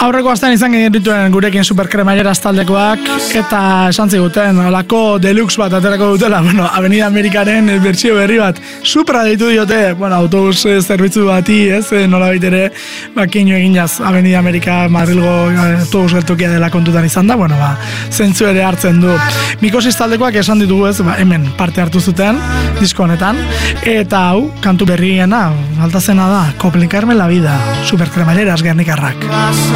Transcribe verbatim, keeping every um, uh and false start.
Aurreko astean izan genituen gurekin superkremaileras taldekoak, eta esan ziguten, olako deluxe bat aterako dutela, bueno, Avenida Amerikaren bertsio berri bat, Supra deitu diote, bueno, autobus zerbitzu bati, ez, nola baitere, bakinu egin jaz, Avenida Amerika Madrilgo autobus geltokia dela kontutan izan da, bueno, ba, zentzu ere hartzen du. Mikosis taldekoak esan ditugu, ez, ba, hemen parte hartu zuten, disko honetan, eta hau, kantu berriena, altazena da, Complicarme la vida, superkremaileras gernikarrak.